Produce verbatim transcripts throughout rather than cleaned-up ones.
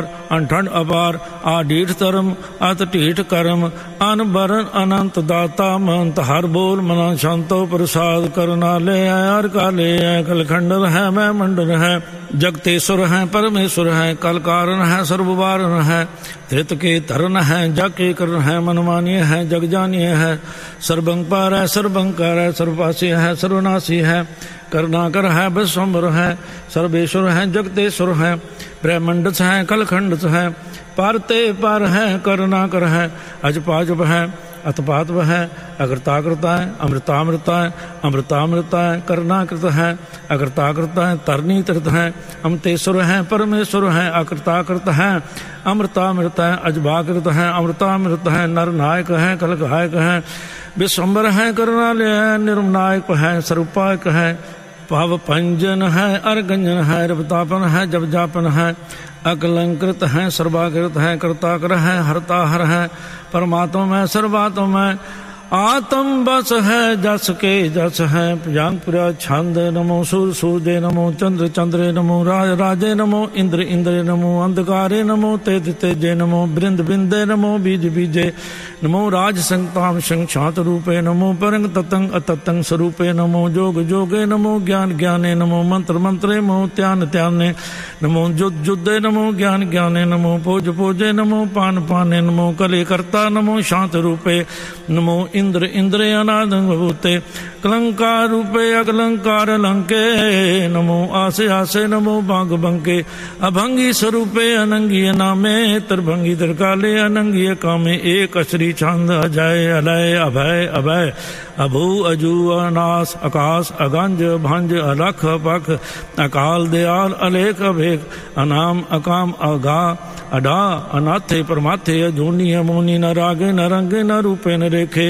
ਅਨਠੰਡ ਅਪਾਰ ਆਢੀਠ ਧਰਮ ਅਤ ਢੀਠ ਕਰਮ ਅਨ ਬਰਨ ਅਨੰਤ ਦਾਤਾ ਮੰਤ ਹਰ ਬੋਲ ਮਨਾ ਸ਼ਾਂਤੋ ਪ੍ਰਸਾਦ ਕਰਨਾਲੇ ਹਰ ਕਾਲੇ ਹੈ ਕਲਖੰਡਰ ਹੈ ਮੈਂ ਮੰਡਲ ਹੈ जगतेश्वर है परमेश्वर है कल कारण है सर्ववारण है धृत के धरन है जग के करण है मनमानीय है जग जानीय है सर्वंपार है सर्वंकार है सर्वपासी है सर्वनाशी है करुणाकर है विश्वम्बर है सर्वेश्वर है जगतेश्वर है ब्रह्मंडस है कलखंडस है पारते पार है करुणाकर है अजपाजप है अतपातव है अकृताकृता है अमृतामृता है अमृतामृता है करुणाकृत है अकृताकृता है तरनी तीर्थ है अमतेश्वर है परमेश्वर है अकृताकृत है अमृतामृत है अजभाकृत है अमृतामृत है नरनायक है कलगायक है विश्वम्बर है करुणालय है निर्मनायक है स्वरूपायक है भाव पंजन है अर्गंजन है रवतापन है जब जापन है अकलंकृत है सर्वाकृत है कर्ताकर है हरता हर है परमात्मा में सर्वात्मा में आत्म बस है जस के जस है प्रियांपुरा छंद नमो सूर सूर्य नमो चंद्र चंद्रे नमो राज राजे नमो इंद्र इंद्र नमो अंधकारे नमो तेज तेजे नमो बृंद बिंदे नमो बीज बीजे नमो राज संताम संक्षात रूपे नमो परंग ततंग अततंग स्वरूपे नमो जोग जोगे नमो ज्ञान ज्ञाने नमो मंत्र मंत्रे नमो त्यान त्याने नमो जुद जुदे नमो ज्ञान ज्ञाने नमो पोज पोजे नमो पान पाने नमो कले कर्ता नमो शांत रूपे नमो इंद्र इंद्र अनाद भूते कलंकार रूपे अकलंकार लंके नमो आसे आसे नमो बाग बंके अभंगी स्वरूपे अनंगी नामे त्रिभंगी त्रिकाले अनंगी कामे एक श्री छंद अजय अलय अभय अभय अभू अजू अनास आकाश अगंज भंज अलख पख अकाल दयाल अलेख अभेक अनाम अकाम अगा अडा अनाथे परमाथे अजूनी अमोनी न रागे न रंगे न रूपे न रेखे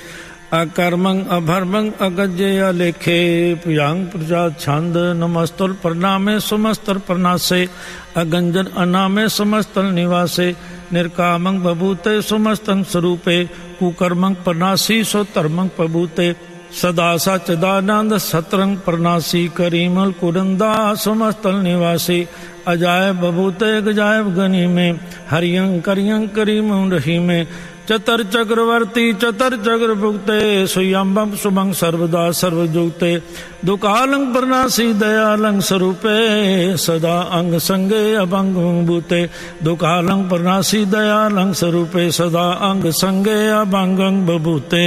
अकर्मंग अभर्मंग अगज्य अलेखे प्रियांग प्रजा छंद नमस्तुल प्रणामे सुमस्तर प्रणासे अगंजन अनामे समस्तल निवासे निर्कामंग बभूते सुमस्तंग स्वरूपे कुकर्मंग प्रणासी सो धर्मंग प्रभूते सदा सचिदानंद सतरंग प्रणासी करीमल कुरंदा समस्तल निवासी अजाय बभूते गजायब गनी में हरियंग करियंग करीम रही में चतर चक्रवर्ती चतर चक्र भुगते सुयंबम सुमंग सर्वदा सर्वजुगते दुकालंग प्रणासी दयालंग स्वरूपे सदा अंग संगे अभंग भूते दुकालंग प्रणासी दयालंग स्वरूपे सदा अंग संगे अभंग बभूते।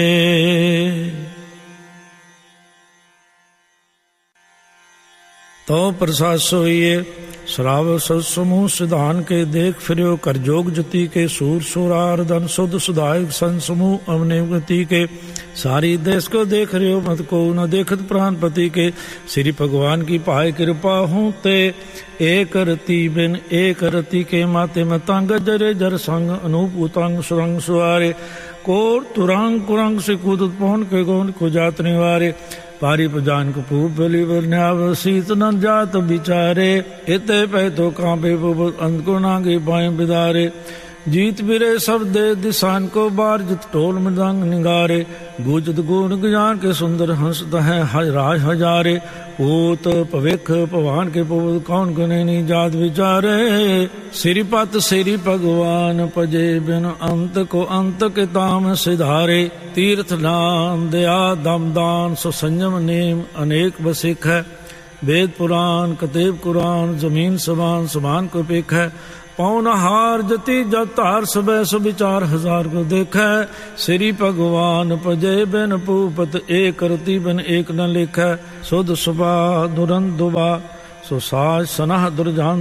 तो प्रसाद सोइए श्राव समूह सिधान के देख फिरो कर जोग जति के सूर सुरार धन शुद्ध सुधायक सन समूह अवनेवती के सारी देश को देख रहे हो मत को न देखत प्राणपति के श्री भगवान की पाए कृपा हूँ ते एक रति बिन एक रति के माते मतंग जरे जर संग अनूप उतंग सुरंग सुआरे कोर तुरंग कुरंग से कूदत पौन के गौन को जात निवारे पारी पजान को पूप बलि वर्ण्याव शीत न जात बिचारे इते पै तो कांपे अंत को नागे बाएं बिदारे जीत बिरे सब दे दिशान को बार जित टोल मृदंग निगारे गुजत गुण गुजान के सुंदर हंसत है राज हजारे पूत पविख पवान के पुत कौन गुनेनी जात विचारे श्रीपत श्री भगवान पजे बिन अंत को अंत के ताम सिधारे तीर्थ नाम दया दमदान सो संयम नेम अनेक बसिक है वेद पुराण कतेब कुरान जमीन समान समान को पेख है पौन हार जति जत हार सबे सुविचार हजार को देखै श्री भगवान पजे बिन पूपत एक रति बिन एक न लिखै सुध सुबा दुरंत दुबा सो साज सनह दुर्जान